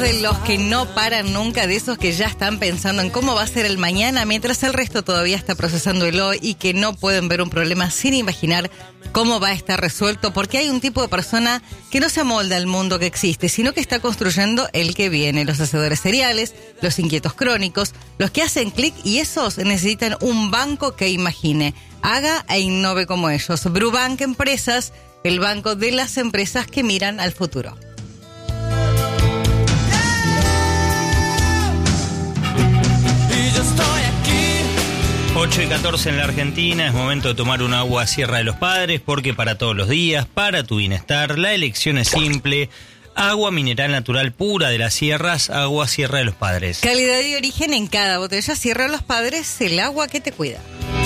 De los que no paran nunca, de esos que ya están pensando en cómo va a ser el mañana, mientras el resto todavía está procesando el hoy y que no pueden ver un problema sin imaginar cómo va a estar resuelto, porque hay un tipo de persona que no se amolda al mundo que existe, sino que está construyendo el que viene. Los hacedores seriales, los inquietos crónicos, los que hacen clic, y esos necesitan un banco que imagine, haga e innove como ellos. Brubank Empresas, el banco de las empresas que miran al futuro. 8:14 en la Argentina, es momento de tomar un agua Sierra de los Padres, porque para todos los días, para tu bienestar, la elección es simple. Agua mineral natural pura de las sierras, agua Sierra de los Padres. Calidad y origen en cada botella. Sierra de los Padres, el agua que te cuida.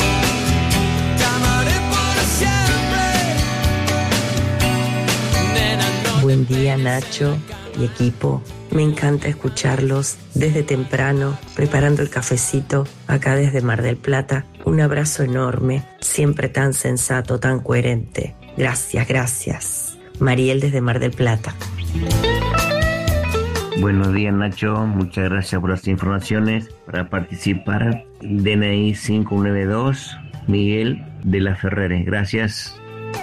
Buen día, Nacho y equipo. Me encanta escucharlos desde temprano, preparando el cafecito acá desde Mar del Plata. Un abrazo enorme, siempre tan sensato, tan coherente. Gracias, gracias. Mariel desde Mar del Plata. Buenos días, Nacho. Muchas gracias por las informaciones. Para participar, DNI 592, Miguel de la Ferrere. Gracias.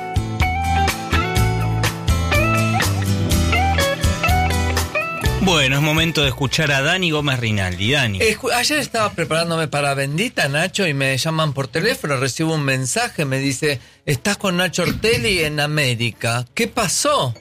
Bueno, es momento de escuchar a Dani Gómez Rinaldi. Dani. Ayer estaba preparándome para Bendita, Nacho, y me llaman por teléfono, recibo un mensaje, me dice, estás con Nacho Ortelli en América. ¿Qué pasó?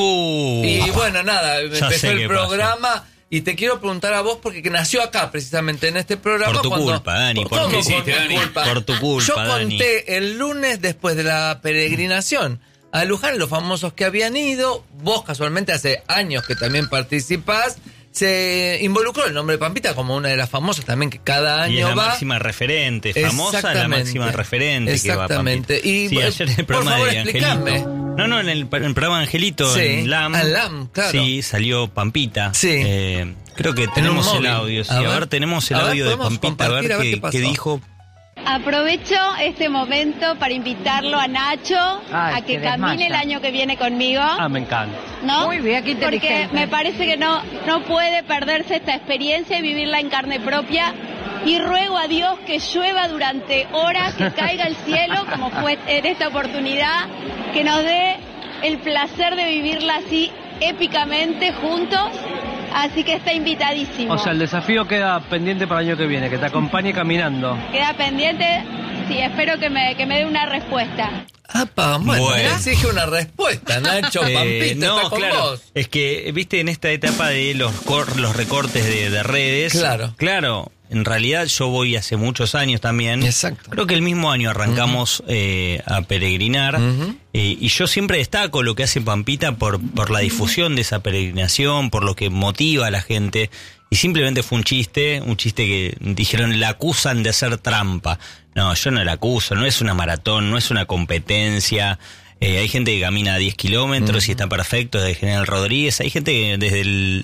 Y bueno, nada, empezó el programa. Pasó. Y te quiero preguntar a vos, porque nació acá, precisamente en este programa. Por tu culpa, Dani. ¿Por qué hiciste, Dani? Por tu culpa, Yo Dani. conté el lunes, después de la peregrinación a Luján, los famosos que habían ido. Vos casualmente hace años que también participás. Se involucró el nombre de Pampita como una de las famosas también que cada año va. Y es la máxima referente, famosa la máxima referente que va Pampita. Y sí, ayer en el programa por favor, de Angelito. No, en el programa Angelito, sí, en LAM. Claro. Sí, salió Pampita. Sí. Creo que tenemos el audio. Sí. A ver, tenemos el audio de Pampita, a ver qué dijo. Aprovecho este momento para invitarlo a Nacho a que camine el año que viene conmigo. Me encanta. ¿No? Muy bien, qué inteligente. Porque me parece que no puede perderse esta experiencia y vivirla en carne propia. Y ruego a Dios que llueva durante horas, que caiga el cielo, como fue en esta oportunidad, que nos dé el placer de vivirla así épicamente juntos. Así que está invitadísimo. O sea, el desafío queda pendiente para el año que viene, que te acompañe caminando. Queda pendiente, sí, espero que me dé una respuesta. Bueno, exige una respuesta, Nacho. Pampita, no, está con vos. Es que, viste, en esta etapa de los recortes de redes. Claro, en realidad yo voy hace muchos años también. Exacto. Creo que el mismo año arrancamos a peregrinar. Y yo siempre destaco lo que hace Pampita por la difusión de esa peregrinación, por lo que motiva a la gente. Y simplemente fue un chiste que dijeron, la acusan de hacer trampa. No, yo no la acuso, no es una maratón, no es una competencia. Hay gente que camina 10 kilómetros y está perfecto, desde General Rodríguez. Hay gente que desde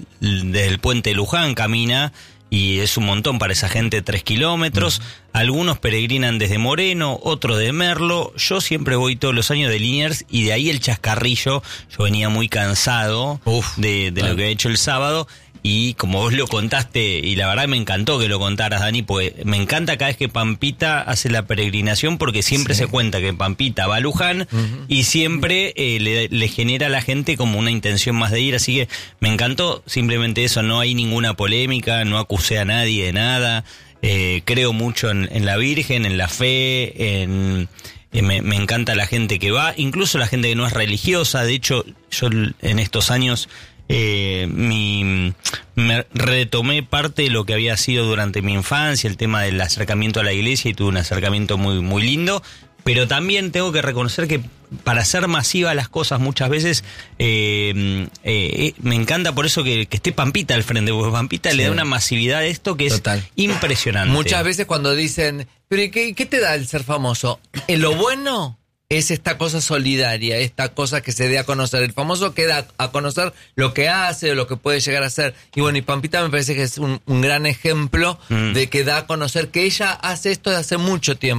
el puente de Luján camina y es un montón para esa gente, 3 kilómetros. Algunos peregrinan desde Moreno, otros de Merlo. Yo siempre voy todos los años de Liniers y de ahí el chascarrillo. Yo venía muy cansado de lo que he hecho el sábado. Y como vos lo contaste, y la verdad me encantó que lo contaras, Dani, porque me encanta cada vez que Pampita hace la peregrinación, porque siempre se cuenta que Pampita va a Luján y siempre le genera a la gente como una intención más de ir, así que me encantó simplemente eso, no hay ninguna polémica, no acusé a nadie de nada, creo mucho en la Virgen, en la fe, me encanta la gente que va, incluso la gente que no es religiosa. De hecho, yo en estos años me retomé parte de lo que había sido durante mi infancia, el tema del acercamiento a la iglesia, y tuve un acercamiento muy, muy lindo. Pero también tengo que reconocer que para hacer masivas las cosas muchas veces me encanta por eso que esté Pampita al frente, porque Pampita le da una masividad a esto que es impresionante. Muchas veces cuando dicen, ¿pero qué te da el ser famoso? Lo bueno es esta cosa solidaria, esta cosa que se dé a conocer. El famoso que da a conocer lo que hace o lo que puede llegar a ser. Y bueno, y Pampita me parece que es un gran ejemplo de que da a conocer que ella hace esto de hace mucho tiempo.